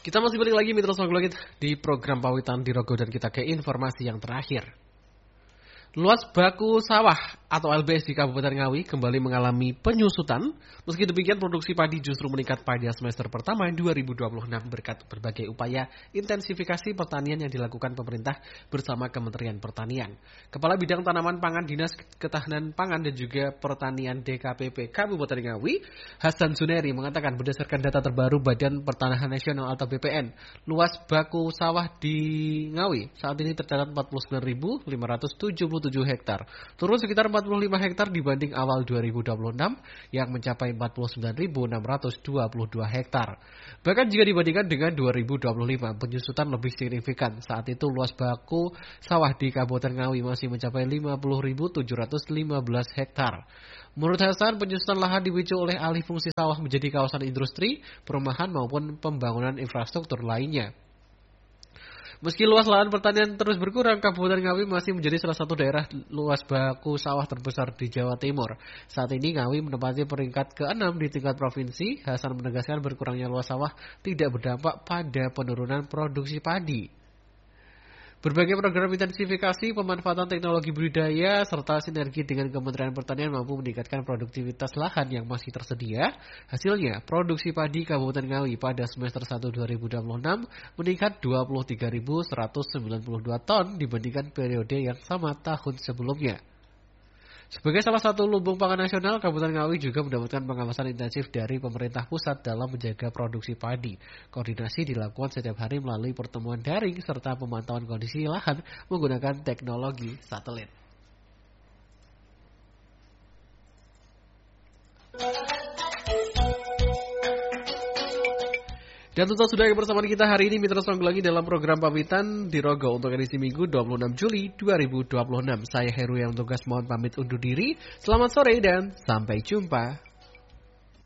Kita masih balik lagi Mitra Songgologit di program Pawitan di Rogo dan kita ke informasi yang terakhir. Luas baku sawah atau LBS di Kabupaten Ngawi kembali mengalami penyusutan. Meski demikian produksi padi justru meningkat pada semester pertama 2026 berkat berbagai upaya intensifikasi pertanian yang dilakukan pemerintah bersama Kementerian Pertanian. Kepala Bidang Tanaman Pangan Dinas Ketahanan Pangan dan juga Pertanian DKPP Kabupaten Ngawi, Hasan Suneri mengatakan berdasarkan data terbaru Badan Pertanahan Nasional atau BPN, luas baku sawah di Ngawi saat ini tercatat 49.577 hektar, turun sekitar 45 hektar dibanding awal 2026 yang mencapai 49.622 hektar. Bahkan jika dibandingkan dengan 2025, penyusutan lebih signifikan. Saat itu luas baku sawah di Kabupaten Ngawi masih mencapai 50.715 hektar. Menurut Hasan, penyusutan lahan dipicu oleh alih fungsi sawah menjadi kawasan industri, perumahan maupun pembangunan infrastruktur lainnya. Meski luas lahan pertanian terus berkurang, Kabupaten Ngawi masih menjadi salah satu daerah luas baku sawah terbesar di Jawa Timur. Saat ini Ngawi menempati peringkat ke-6 di tingkat provinsi. Hasan menegaskan berkurangnya luas sawah tidak berdampak pada penurunan produksi padi. Berbagai program intensifikasi pemanfaatan teknologi budidaya serta sinergi dengan Kementerian Pertanian mampu meningkatkan produktivitas lahan yang masih tersedia. Hasilnya, produksi padi Kabupaten Ngawi pada semester 1 2026 meningkat 23.192 ton dibandingkan periode yang sama tahun sebelumnya. Sebagai salah satu lumbung pangan nasional, Kabupaten Ngawi juga mendapatkan pengawasan intensif dari pemerintah pusat dalam menjaga produksi padi. Koordinasi dilakukan setiap hari melalui pertemuan daring serta pemantauan kondisi lahan menggunakan teknologi satelit. Dan tentu sudah bersama kita hari ini Mitra Songgolagi dalam program Pawitan di Rogo untuk edisi Minggu 26 Juli 2026. Saya Heru yang tugas mohon pamit undur diri. Selamat sore dan sampai jumpa.